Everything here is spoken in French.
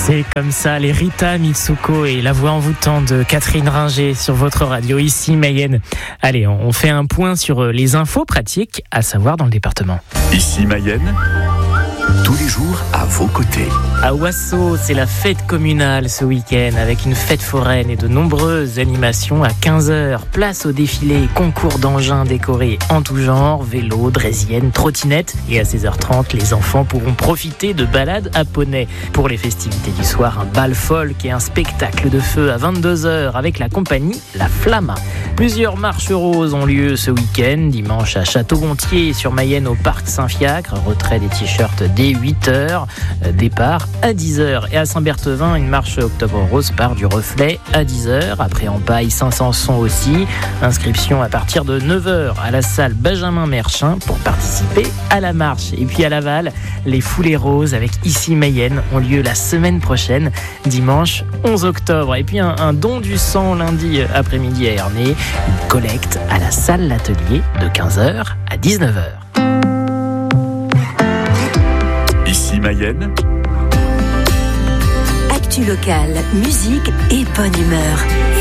C'est comme ça, les Rita Mitsuko et la voix envoûtante de Catherine Ringer sur votre radio, ici Mayenne. Allez, on fait un point sur les infos pratiques à savoir dans le département. Ici Mayenne, tous les jours à vos côtés. À Ouasso, c'est la fête communale ce week-end avec une fête foraine et de nombreuses animations à 15h. Place au défilé, concours d'engins décorés en tout genre, vélo, draisienne, trottinette. Et à 16h30, les enfants pourront profiter de balades à poney. Pour les festivités du soir, un bal folk et un spectacle de feu à 22h avec la compagnie La Flamme. Plusieurs marches roses ont lieu ce week-end. Dimanche à Château-Gontier sur Mayenne au parc Saint-Fiacre. Retrait des t-shirts dès 8h. Départ à 10h. Et à Saint-Berthevin, une marche Octobre Rose part du Reflet à 10h. Après en Paille, Saint-Sanson aussi. Inscription à partir de 9h à la salle Benjamin Merchin pour participer à la marche. Et puis à Laval, les foulées roses avec Ici Mayenne ont lieu la semaine prochaine, dimanche 11 octobre. Et puis un don du sang lundi après-midi à Ernée. Une collecte à la salle L'Atelier de 15h à 19h. Ici Mayenne, actu locale, musique et bonne humeur.